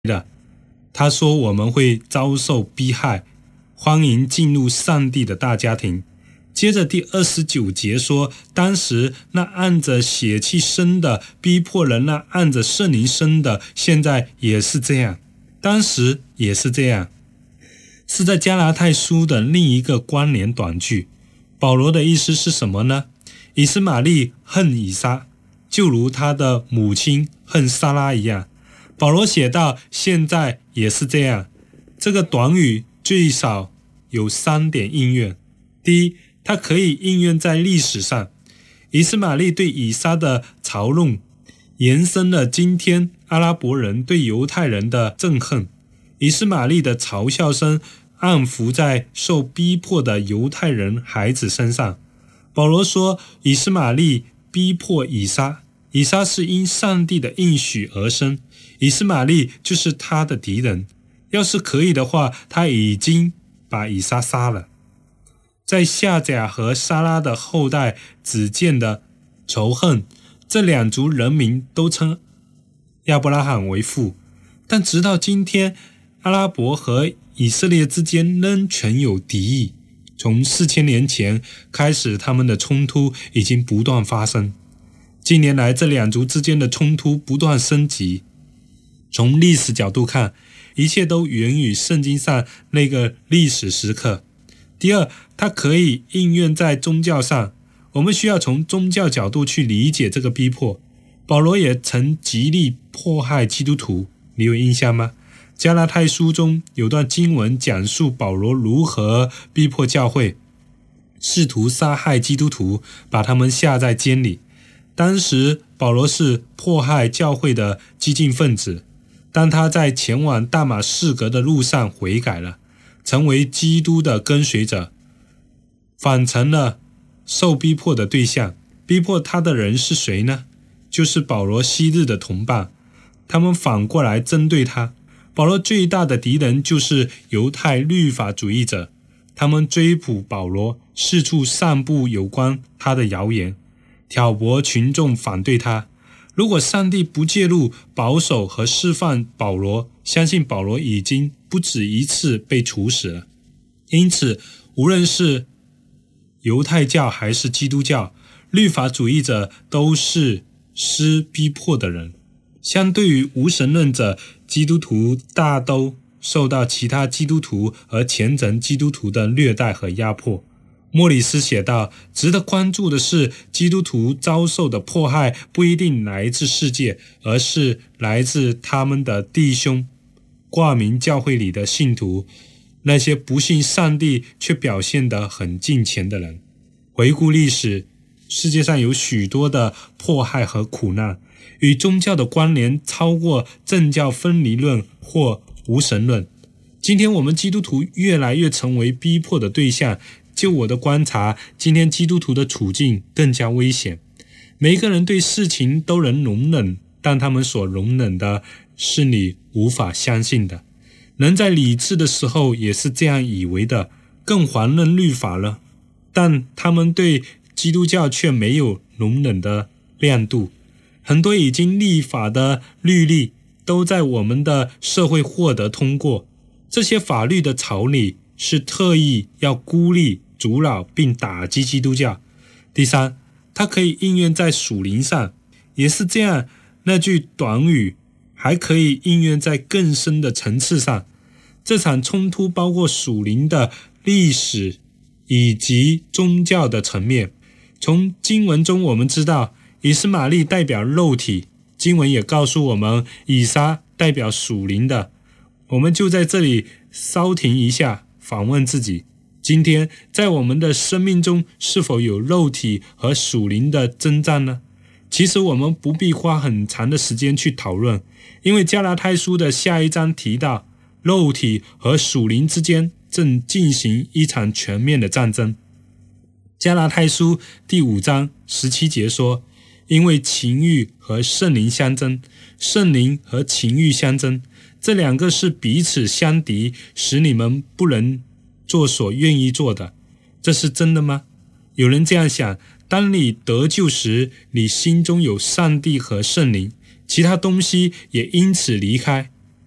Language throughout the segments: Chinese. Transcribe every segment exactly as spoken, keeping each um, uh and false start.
了。他说我们会遭受逼害，欢迎进入上帝的大家庭。接着第二十九节说，当时那按着血气生的逼迫人，那按着圣灵生的现在也是这样，当时也是这样。是在加拉太书的另一个关联短句。保罗的意思是什么呢？以实玛利恨以撒，就如他的母亲恨撒拉一样。保罗写道，现在也是这样。这个短语最少有三点应用。第一，它可以应用在历史上。以实玛利对以撒的嘲弄，延伸了今天阿拉伯人对犹太人的憎恨。以实玛利的嘲笑声暗伏在受逼迫的犹太人孩子身上。保罗说，以实玛利逼迫以撒，以撒是因上帝的应许而生，以实玛利就是他的敌人。要是可以的话，他已经把以撒杀了。在夏甲和撒拉的后代子建的仇恨，这两族人民都称亚伯拉罕为父，但直到今天，阿拉伯和以色列之间仍存有敌意。从四千年前开始，他们的冲突已经不断发生。近年来，这两族之间的冲突不断升级。从历史角度看，一切都源于圣经上那个历史时刻。第二，它可以应用在宗教上。我们需要从宗教角度去理解这个逼迫。保罗也曾极力迫害基督徒，你有印象吗？加拉太书中有段经文讲述保罗如何逼迫教会，试图杀害基督徒，把他们下在监里。当时保罗是迫害教会的激进分子，当他在前往大马士革的路上悔改了，成为基督的跟随者，反成了受逼迫的对象。逼迫他的人是谁呢？就是保罗昔日的同伴，他们反过来针对他。保罗最大的敌人就是犹太律法主义者，他们追捕保罗，四处散布有关他的谣言，挑拨群众反对他。如果上帝不介入保守和释放保罗，相信保罗已经不止一次被处死了。因此，无论是犹太教还是基督教，律法主义者都是施逼迫的人。相对于无神论者，基督徒大都受到其他基督徒和虔诚基督徒的虐待和压迫。莫里斯写道，值得关注的是，基督徒遭受的迫害不一定来自世界，而是来自他们的弟兄，挂名教会里的信徒，那些不信上帝却表现得很敬虔的人。回顾历史，世界上有许多的迫害和苦难，与宗教的关联超过政教分离论或无神论。今天我们基督徒越来越成为逼迫的对象。就我的观察，今天基督徒的处境更加危险。每一个人对事情都能容忍，但他们所容忍的是你无法相信的。人在理智的时候也是这样以为的，更遑论律法了。但他们对基督教却没有容忍的亮度。很多已经立法的律例都在我们的社会获得通过，这些法律的草拟是特意要孤立、阻扰并打击基督教。第三，它可以应用在属灵上，也是这样。那句短语还可以应用在更深的层次上。这场冲突包括属灵的、历史以及宗教的层面。从经文中我们知道，以实玛利代表肉体，经文也告诉我们，以撒代表属灵的。我们就在这里稍停一下，反问自己，今天在我们的生命中是否有肉体和属灵的征战呢？其实我们不必花很长的时间去讨论，因为加拉太书的下一章提到，肉体和属灵之间正进行一场全面的战争。加拉太书第五章十七节说，因为情欲和圣灵相争，圣灵和情欲相争，这两个是彼此相敌，使你们不能做所愿意做的。这是真的吗？有人这样想，当你得救时，你心中有上帝和圣灵，其他东西也因此离开。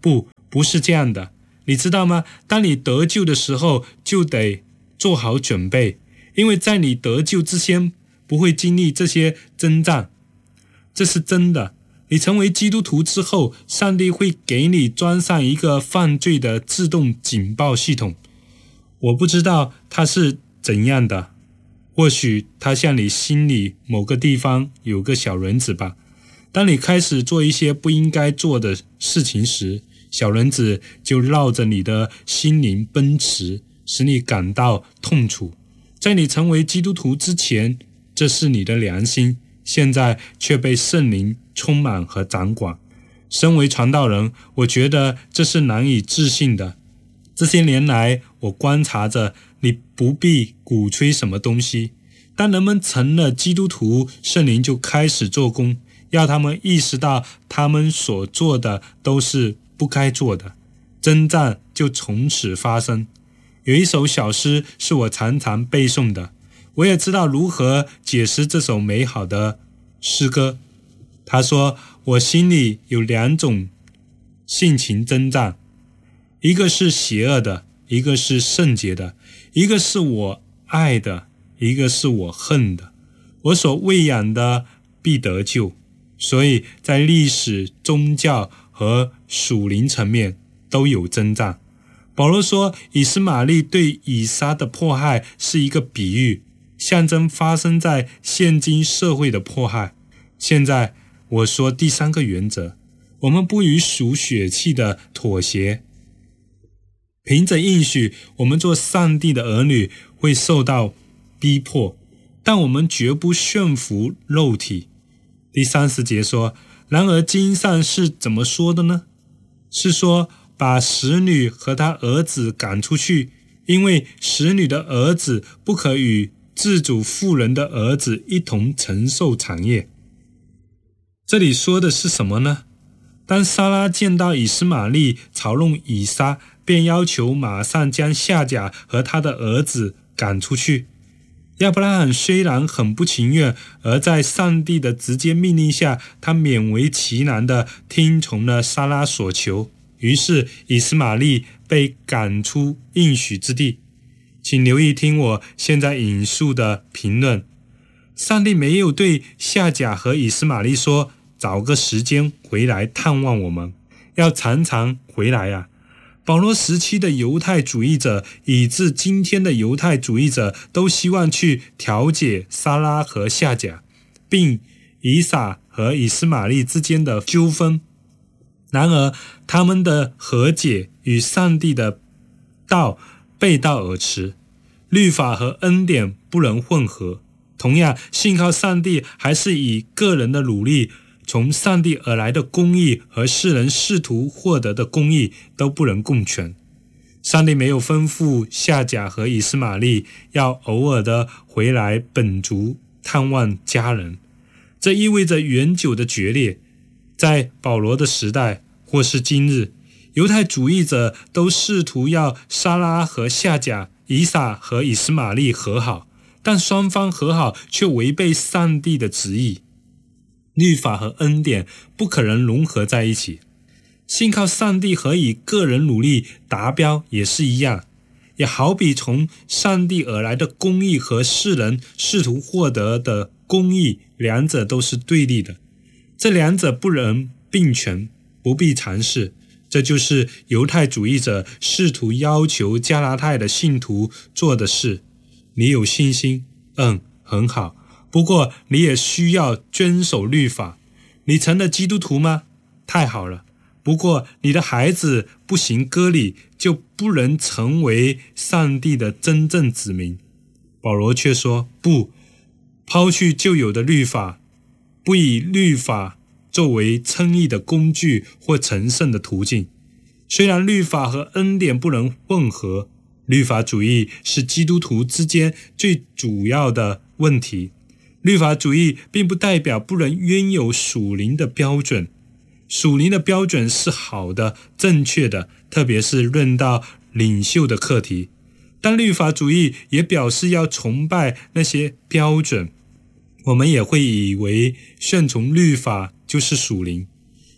不，不是这样的。你知道吗？当你得救的时候，就得做好准备，因为在你得救之前，不会经历这些征战。这是真的。你成为基督徒之后，上帝会给你装上一个犯罪的自动警报系统。我不知道它是怎样的，或许它像你心里某个地方有个小人子吧。当你开始做一些不应该做的事情时，小人子就绕着你的心灵奔驰，使你感到痛楚。在你成为基督徒之前，这是你的良心，现在却被圣灵充满和掌管。身为传道人，我觉得这是难以置信的。这些年来，我观察着，你不必鼓吹什么东西。当人们成了基督徒，圣灵就开始做工，要他们意识到他们所做的都是不该做的，征战就从此发生。有一首小诗是我常常背诵的，我也知道如何解释这首美好的诗歌。他说，我心里有两种性情征战，一个是邪恶的，一个是圣洁的，一个是我爱的，一个是我恨的。我所喂养的必得救。所以在历史、宗教和属灵层面都有征战。保罗说，以斯玛利对以撒的迫害是一个比喻，象征发生在现今社会的迫害。现在我说第三个原则，我们不与属血气的妥协。凭着应许，我们做上帝的儿女会受到逼迫，但我们绝不驯服肉体。第三十节说，然而经上是怎么说的呢？是说把使女和她儿子赶出去，因为使女的儿子不可与自主妇人的儿子一同承受产业。这里说的是什么呢？当撒拉见到以斯玛利嘲弄以撒，便要求马上将夏甲和他的儿子赶出去。亚伯拉罕虽然很不情愿，而在上帝的直接命令下，他勉为其难地听从了撒拉所求。于是以斯玛利被赶出应许之地。请留意听我现在引述的评论。上帝没有对夏甲和以斯玛利说，找个时间回来探望我们，要常常回来啊。保罗时期的犹太主义者，以至今天的犹太主义者，都希望去调解撒拉和夏甲，并以撒和以斯玛利之间的纠纷。然而，他们的和解与上帝的道背道而驰，律法和恩典不能混合。同样，信靠上帝还是以个人的努力，从上帝而来的公义和世人试图获得的公义都不能共存。上帝没有吩咐夏甲和以斯玛利要偶尔的回来本族探望家人，这意味着远久的决裂。在保罗的时代或是今日，犹太主义者都试图要撒拉和夏甲、以撒和以斯玛利和好，但双方和好却违背上帝的旨意。律法和恩典不可能融合在一起。信靠上帝和以个人努力达标也是一样，也好比从上帝而来的公义和世人试图获得的公义，两者都是对立的。这两者不能并存，不必尝试。这就是犹太主义者试图要求加拉太的信徒做的事。你有信心？嗯，很好。不过你也需要遵守律法。你成了基督徒吗？太好了。不过你的孩子不行割礼，就不能成为上帝的真正子民。保罗却说，不，抛去旧有的律法，不以律法作为称义的工具或成圣的途径。虽然律法和恩典不能混合，律法主义是基督徒之间最主要的问题。律法主义并不代表不能拥有属灵的标准。属灵的标准是好的、正确的，特别是论到领袖的课题。但律法主义也表示要崇拜那些标准。我们也会以为顺从律法就是属灵。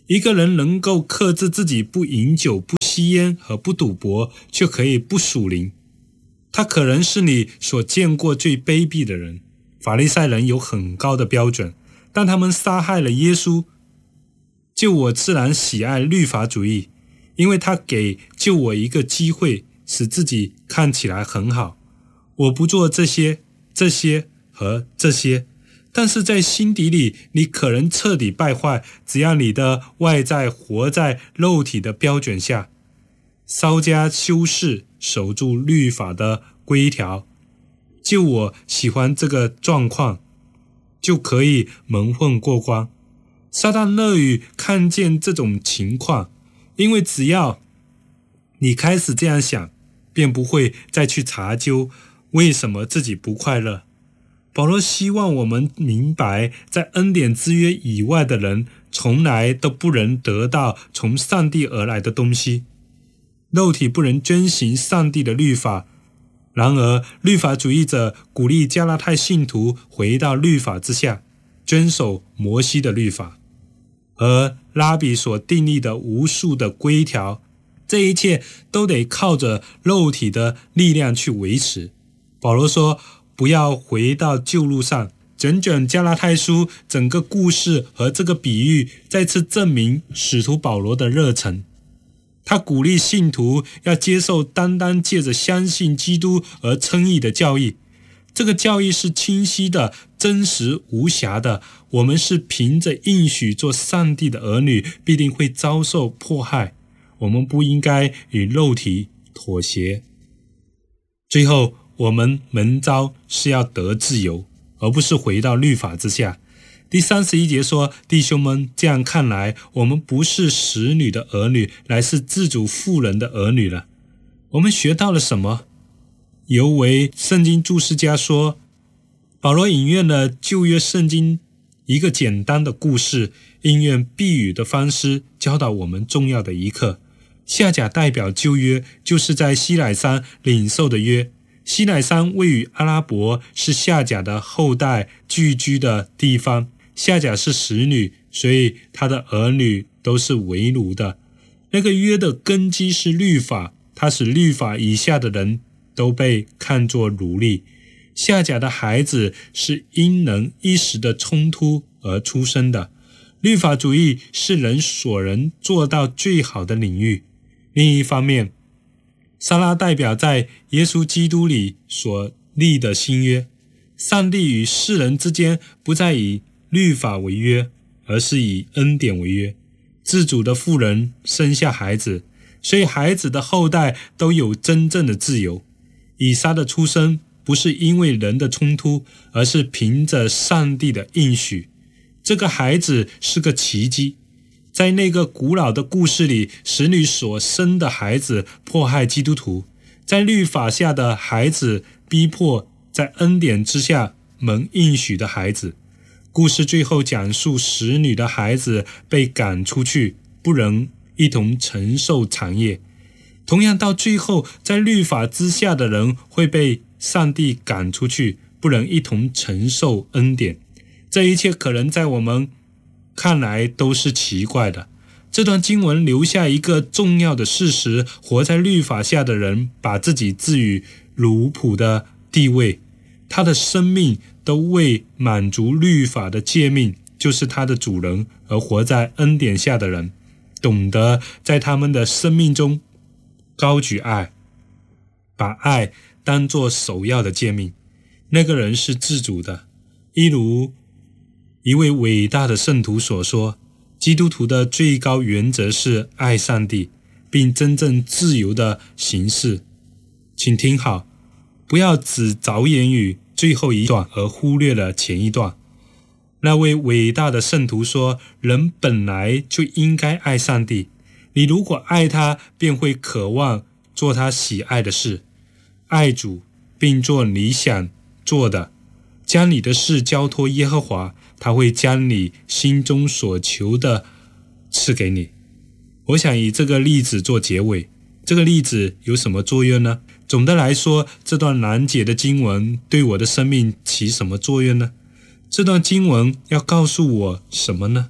一个人能够克制自己不饮酒、不吸烟和不赌博，却可以不属灵。他可能是你所见过最卑鄙的人。法利赛人有很高的标准，但他们杀害了耶稣。就我自然喜爱律法主义，因为他给就我一个机会，使自己看起来很好。我不做这些、这些和这些，但是在心底里，你可能彻底败坏，只要你的外在活在肉体的标准下。稍加修饰，守住律法的规条，就我喜欢这个状况，就可以蒙混过关。撒旦乐于看见这种情况，因为只要你开始这样想，便不会再去查究为什么自己不快乐。保罗希望我们明白，在恩典之约以外的人，从来都不能得到从上帝而来的东西。肉体不能遵行上帝的律法，然而律法主义者鼓励加拉太信徒回到律法之下，遵守摩西的律法和拉比所订立的无数的规条，这一切都得靠着肉体的力量去维持。保罗说，不要回到旧路上。整卷加拉太书整个故事和这个比喻再次证明使徒保罗的热忱。他鼓励信徒要接受单单借着相信基督而称义的教义。这个教义是清晰的、真实无瑕的。我们是凭着应许做上帝的儿女，必定会遭受迫害。我们不应该与肉体妥协。最后，我们蒙召是要得自由，而不是回到律法之下。第三十一节说，弟兄们，这样看来，我们不是使女的儿女，乃是自主妇人的儿女了。我们学到了什么？尤为圣经注释家说，保罗引用了旧约圣经一个简单的故事，应用避语的方式教导我们重要的一课。夏甲代表旧约，就是在西乃山领受的约。西乃山位于阿拉伯，是夏甲的后代聚居的地方。夏甲是使女，所以她的儿女都是为奴的。那个约的根基是律法，它使律法以下的人都被看作奴隶。夏甲的孩子是因人一时的冲突而出生的。律法主义是人所能做到最好的领域。另一方面，撒拉代表在耶稣基督里所立的新约。上帝与世人之间不再以律法为约，而是以恩典为约。自主的妇人生下孩子，所以孩子的后代都有真正的自由。以撒的出生不是因为人的冲突，而是凭着上帝的应许。这个孩子是个奇迹。在那个古老的故事里，使女所生的孩子迫害基督徒，在律法下的孩子逼迫在恩典之下蒙应许的孩子。故事最后讲述使女的孩子被赶出去，不能一同承受产业。同样到最后，在律法之下的人会被上帝赶出去，不能一同承受恩典。这一切可能在我们看来都是奇怪的。这段经文留下一个重要的事实，活在律法下的人把自己置于奴仆的地位，他的生命都为满足律法的诫命，就是他的主人。而活在恩典下的人懂得在他们的生命中高举爱，把爱当作首要的诫命。那个人是自主的，一如一位伟大的圣徒所说，基督徒的最高原则是爱上帝，并真正自由的行事。请听好，不要只着眼于最后一段而忽略了前一段。那位伟大的圣徒说，人本来就应该爱上帝，你如果爱他，便会渴望做他喜爱的事，爱主并做你想做的，将你的事交托耶和华，他会将你心中所求的赐给你。我想以这个例子做结尾。这个例子有什么作用呢？总的来说，这段难解的经文对我的生命起什么作用呢？这段经文要告诉我什么呢？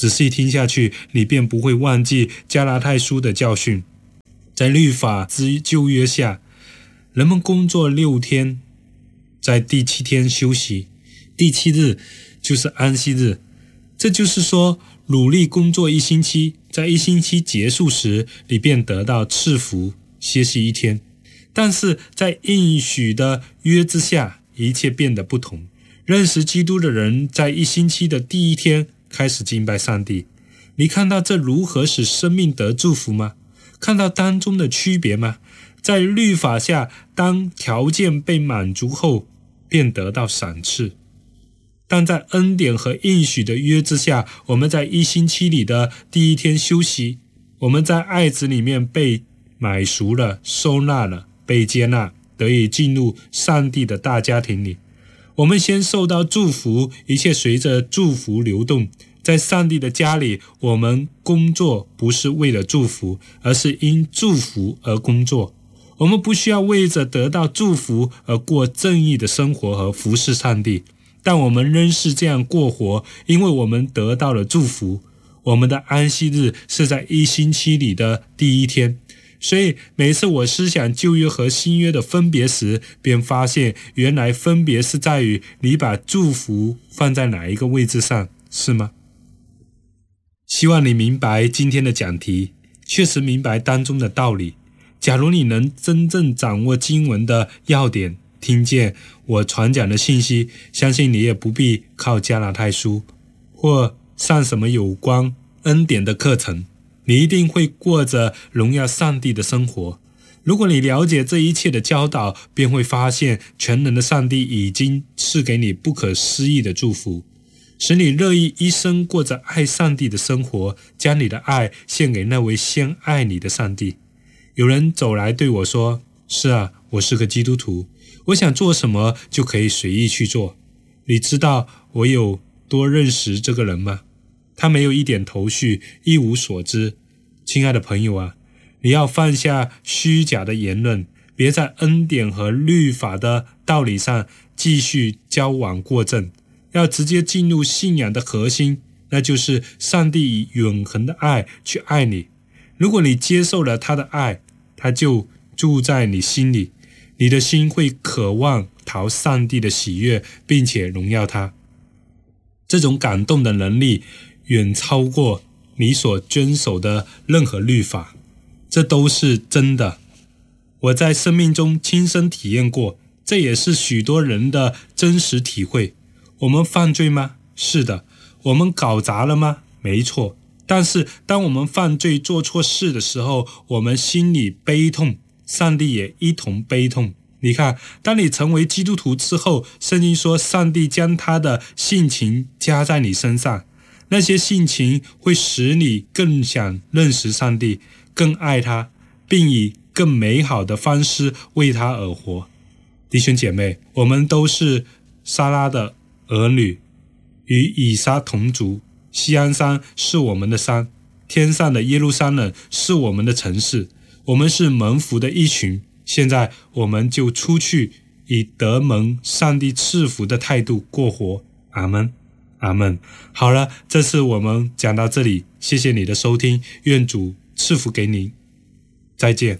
仔细听下去，你便不会忘记加拉太书的教训。在律法之旧约下，人们工作六天，在第七天休息，第七日就是安息日。这就是说，努力工作一星期，在一星期结束时，你便得到赐福，歇息一天。但是在应许的约之下，一切变得不同。认识基督的人在一星期的第一天开始敬拜上帝。你看到这如何使生命得祝福吗？看到当中的区别吗？在律法下，当条件被满足后，便得到赏赐。但在恩典和应许的约之下，我们在一星期里的第一天休息，我们在爱子里面被买赎了，收纳了，被接纳，得以进入上帝的大家庭里。我们先受到祝福，一切随着祝福流动。在上帝的家里，我们工作不是为了祝福，而是因祝福而工作。我们不需要为着得到祝福而过正义的生活和服侍上帝，但我们仍是这样过活，因为我们得到了祝福。我们的安息日是在一星期里的第一天。所以每次我思想旧约和新约的分别时，便发现原来分别是在于你把祝福放在哪一个位置上，是吗？希望你明白今天的讲题，确实明白当中的道理。假如你能真正掌握经文的要点，听见我传讲的信息，相信你也不必靠加拉太书或上什么有关恩典的课程，你一定会过着荣耀上帝的生活。如果你了解这一切的教导，便会发现全能的上帝已经赐给你不可思议的祝福，使你乐意一生过着爱上帝的生活，将你的爱献给那位先爱你的上帝。有人走来对我说，是啊，我是个基督徒，我想做什么就可以随意去做。你知道我有多认识这个人吗？他没有一点头绪，一无所知。亲爱的朋友啊，你要放下虚假的言论，别在恩典和律法的道理上继续矫枉过正，要直接进入信仰的核心，那就是上帝以永恒的爱去爱你。如果你接受了他的爱，他就住在你心里，你的心会渴望讨上帝的喜悦，并且荣耀他。这种感动的能力远超过你所遵守的任何律法，这都是真的。我在生命中亲身体验过，这也是许多人的真实体会。我们犯罪吗？是的。我们搞砸了吗？没错。但是当我们犯罪做错事的时候，我们心里悲痛，上帝也一同悲痛。你看，当你成为基督徒之后，圣经说上帝将他的性情加在你身上，那些性情会使你更想认识上帝，更爱他，并以更美好的方式为他而活。弟兄姐妹，我们都是撒拉的儿女，与以撒同族。锡安山是我们的山，天上的耶路撒冷是我们的城市，我们是蒙福的一群。现在我们就出去，以得蒙上帝赐福的态度过活。阿们，阿们。好了，这次我们讲到这里，谢谢你的收听，愿主赐福给您，再见。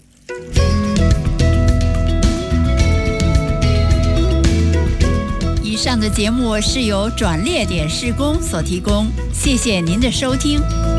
以上的节目是由转捩点事工所提供，谢谢您的收听。